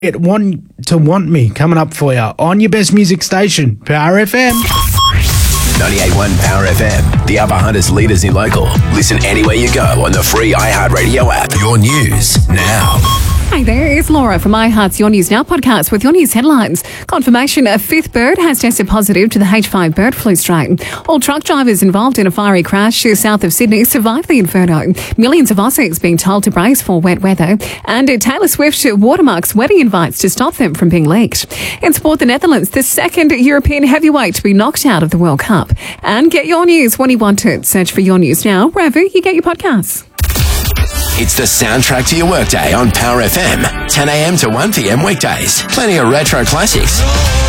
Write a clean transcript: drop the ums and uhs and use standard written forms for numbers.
Want Me coming up for you on your best music station, Power FM. 98.1 Power FM, the Upper Hunters leaders in local. Listen anywhere you go on the free iHeartRadio app. Your news now. Hi there, it's Laura from iHeart's Your News Now podcast with your news headlines. Confirmation a fifth bird has tested positive to the H5 bird flu strain. All truck drivers involved in a fiery crash south of Sydney survived the inferno. Millions of Aussies being told to brace for wet weather. And Taylor Swift watermarks wedding invites to stop them from being leaked. In sport, the Netherlands, the second European heavyweight to be knocked out of the World Cup. And get your news when you want it. Search for Your News Now wherever you get your podcasts. It's the soundtrack to your workday on Power FM. 10 a.m. to 1 p.m. weekdays. Plenty of retro classics.